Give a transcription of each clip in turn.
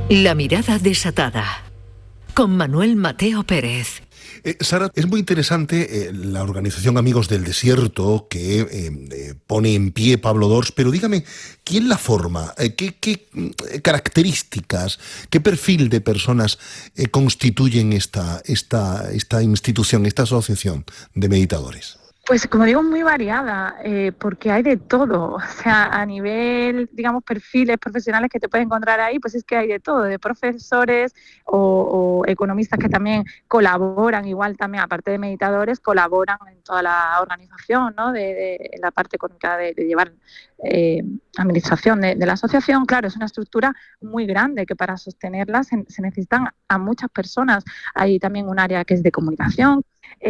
La mirada desatada, con Manuel Mateo Pérez. Sara, es muy interesante la organización Amigos del Desierto que pone en pie Pablo Dors, pero dígame, ¿quién la forma? ¿Qué características, qué perfil de personas constituyen esta institución, esta asociación de meditadores? Pues como digo, muy variada, porque hay de todo. O sea, a nivel, digamos, perfiles profesionales que te puedes encontrar ahí, pues es que hay de todo, de profesores o economistas que también colaboran, igual también, aparte de meditadores, colaboran en toda la organización, ¿no? De la parte económica de llevar administración de la asociación. Claro, es una estructura muy grande que para sostenerla se necesitan a muchas personas. Hay también un área que es de comunicación.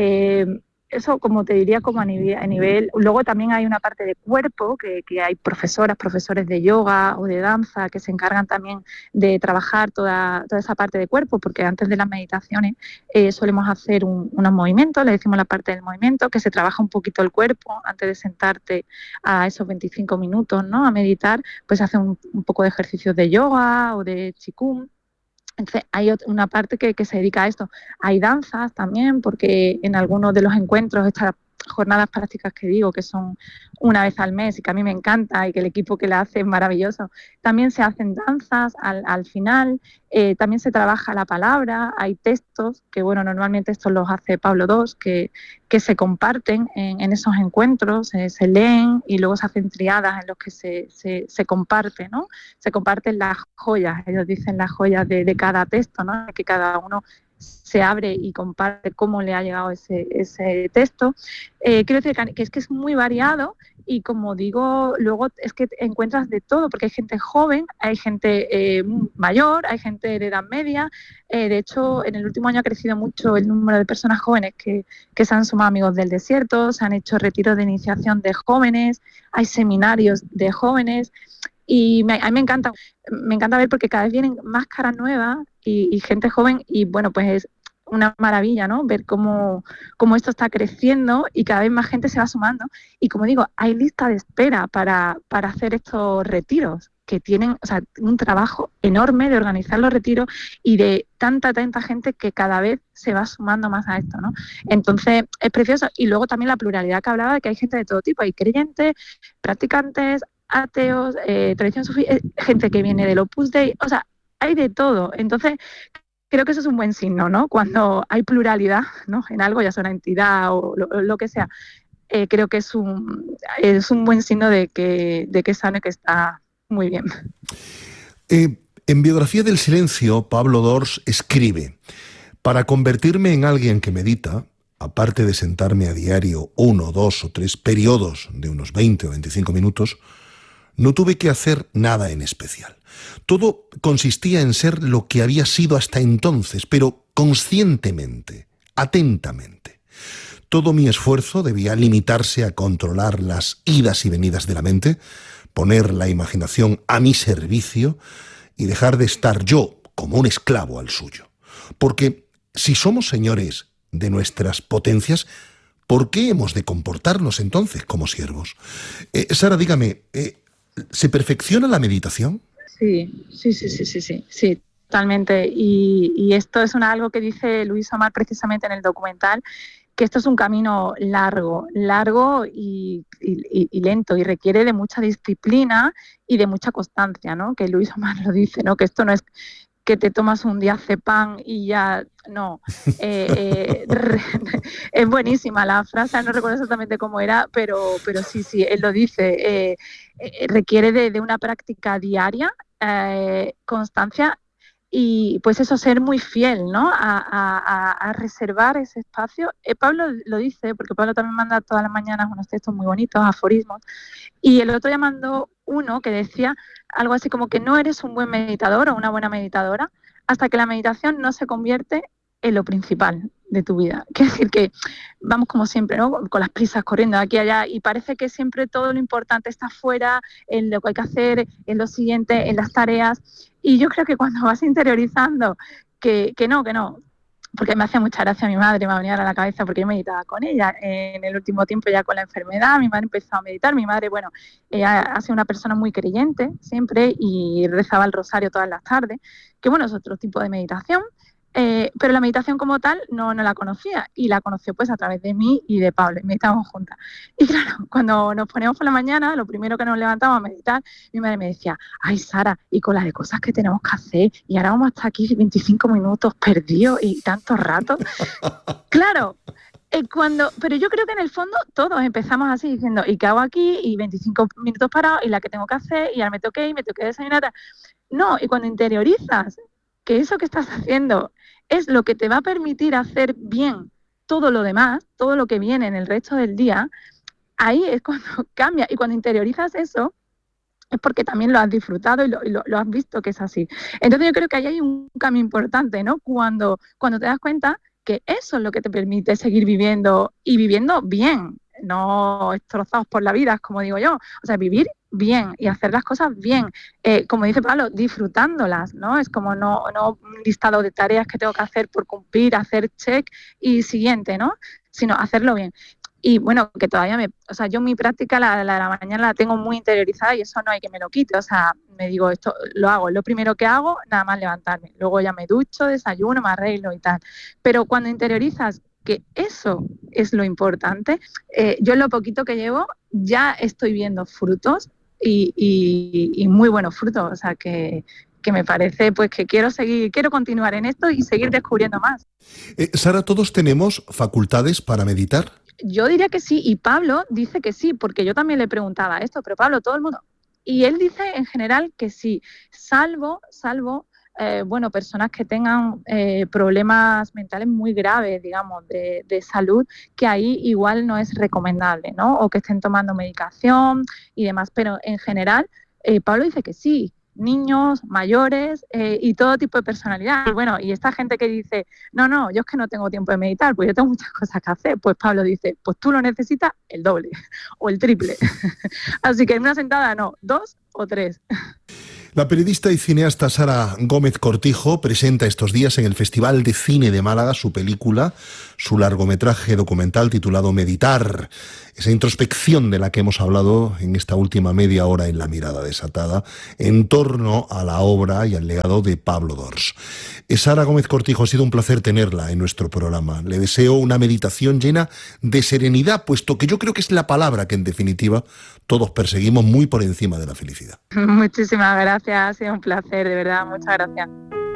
Eso, como te diría, como a nivel. Luego también hay una parte de cuerpo, que hay profesores de yoga o de danza que se encargan también de trabajar toda esa parte de cuerpo, porque antes de las meditaciones solemos hacer unos movimientos, le decimos la parte del movimiento, que se trabaja un poquito el cuerpo antes de sentarte a esos 25 minutos, ¿no? A meditar, pues hace un poco de ejercicios de yoga o de qigong. Entonces, hay una parte que se dedica a esto. Hay danzas también, porque en algunos de los encuentros, estas jornadas prácticas que digo, que son una vez al mes y que a mí me encanta y que el equipo que la hace es maravilloso, también se hacen danzas al final, también se trabaja la palabra, hay textos, que bueno, normalmente estos los hace Pablo Dors, que se comparten en esos encuentros, se leen y luego se hacen triadas en los que se comparte, ¿no? Se comparten las joyas, ellos dicen las joyas de cada texto, ¿no? Que cada uno se abre y comparte cómo le ha llegado ese texto. Quiero decir que es muy variado y, como digo, luego es que encuentras de todo, porque hay gente joven, hay gente mayor, hay gente de edad media. De hecho, en el último año ha crecido mucho el número de personas jóvenes que se han sumado a Amigos del Desierto, se han hecho retiros de iniciación de jóvenes, hay seminarios de jóvenes. Y a mí me encanta ver, porque cada vez vienen más caras nuevas y gente joven, y bueno, pues es una maravilla, ¿no? Ver cómo esto está creciendo y cada vez más gente se va sumando. Y como digo, hay lista de espera para hacer estos retiros, que tienen, o sea, un trabajo enorme de organizar los retiros y de tanta gente que cada vez se va sumando más a esto, ¿no? Entonces, es precioso. Y luego también la pluralidad que hablaba, de que hay gente de todo tipo, hay creyentes, practicantes, ateos, tradición sufí, gente que viene del Opus Dei, o sea, hay de todo. Entonces, creo que eso es un buen signo, ¿no? Cuando hay pluralidad, ¿no? En algo, ya sea una entidad o lo que sea, creo que es un buen signo de que es sano y que está muy bien. En Biografía del Silencio, Pablo Dors escribe: para convertirme en alguien que medita, aparte de sentarme a diario 1, 2 o 3 periodos de unos 20 o 25 minutos, no tuve que hacer nada en especial. Todo consistía en ser lo que había sido hasta entonces, pero conscientemente, atentamente. Todo mi esfuerzo debía limitarse a controlar las idas y venidas de la mente, poner la imaginación a mi servicio y dejar de estar yo como un esclavo al suyo. Porque si somos señores de nuestras potencias, ¿por qué hemos de comportarnos entonces como siervos? Sara, dígame, ¿se perfecciona la meditación? Sí, totalmente. Y esto es algo que dice Luis Omar precisamente en el documental, que esto es un camino largo y lento, y requiere de mucha disciplina y de mucha constancia, ¿no? Que Luis Omar lo dice, ¿no? Que esto no es que te tomas un diazepam y ya, no. Es buenísima la frase, no recuerdo exactamente cómo era, pero sí, él lo dice. Requiere de una práctica diaria, constancia, y pues eso, ser muy fiel, ¿no? A reservar ese espacio. Pablo lo dice, porque Pablo también manda todas las mañanas unos textos muy bonitos, aforismos, y el otro día mandó uno que decía algo así como que no eres un buen meditador o una buena meditadora hasta que la meditación no se convierte en lo principal de tu vida. Quiere decir que vamos como siempre, ¿no? Con las prisas, corriendo de aquí a allá, y parece que siempre todo lo importante está fuera, en lo que hay que hacer, en lo siguiente, en las tareas. Y yo creo que cuando vas interiorizando que no, porque me hacía mucha gracia mi madre, me venía a la cabeza porque yo meditaba con ella. En el último tiempo ya con la enfermedad, mi madre empezó a meditar. Mi madre, bueno, ella ha sido una persona muy creyente siempre y rezaba el rosario todas las tardes, que bueno, es otro tipo de meditación. Pero la meditación como tal no la conocía y la conoció pues a través de mí y de Pablo, y meditábamos juntas. Y claro, cuando nos poníamos por la mañana, lo primero que nos levantábamos a meditar, mi madre me decía, ay Sara, y con las de cosas que tenemos que hacer, y ahora vamos a estar aquí 25 minutos perdidos y tanto rato. Claro, pero yo creo que en el fondo todos empezamos así diciendo, ¿y qué hago aquí? Y 25 minutos parados, y la que tengo que hacer, y ahora me tengo que ir, me tengo que desayunar. No, y cuando interiorizas que eso que estás haciendo es lo que te va a permitir hacer bien todo lo demás, todo lo que viene en el resto del día, ahí es cuando cambia. Y cuando interiorizas eso, es porque también lo has disfrutado y lo has visto que es así. Entonces yo creo que ahí hay un cambio importante, ¿no? Cuando te das cuenta que eso es lo que te permite seguir viviendo y viviendo bien, no destrozados por la vida, como digo yo. O sea, vivir bien y hacer las cosas bien. Como dice Pablo, disfrutándolas, ¿no? Es como no un listado de tareas que tengo que hacer por cumplir, hacer check y siguiente, ¿no? Sino hacerlo bien. Y bueno, que todavía yo mi práctica, la de la mañana la tengo muy interiorizada y eso no hay que me lo quite. O sea, me digo, esto lo hago, lo primero que hago, nada más levantarme. Luego ya me ducho, desayuno, me arreglo y tal. Pero cuando interiorizas que eso es lo importante, yo en lo poquito que llevo ya estoy viendo frutos y muy buenos frutos. O sea, que me parece pues que quiero continuar en esto y seguir descubriendo más. Sara, ¿todos tenemos facultades para meditar? Yo diría que sí, y Pablo dice que sí, porque yo también le preguntaba esto, pero Pablo, todo el mundo. Y él dice en general que sí, salvo personas que tengan problemas mentales muy graves, digamos, de salud, que ahí igual no es recomendable, ¿no? O que estén tomando medicación y demás, pero en general Pablo dice que sí. Niños, mayores y todo tipo de personalidad. Y bueno, y esta gente que dice, no, yo es que no tengo tiempo de meditar, pues yo tengo muchas cosas que hacer, pues Pablo dice, pues tú lo necesitas el doble o el triple. Así que en una sentada no, 2 o 3. La periodista y cineasta Sara Gómez Cortijo presenta estos días en el Festival de Cine de Málaga su película, su largometraje documental titulado Meditar, esa introspección de la que hemos hablado en esta última media hora en La Mirada Desatada, en torno a la obra y al legado de Pablo Dors. Sara Gómez Cortijo, ha sido un placer tenerla en nuestro programa. Le deseo una meditación llena de serenidad, puesto que yo creo que es la palabra que en definitiva todos perseguimos muy por encima de la felicidad. Muchísimas gracias, ha sido un placer, de verdad, muchas gracias.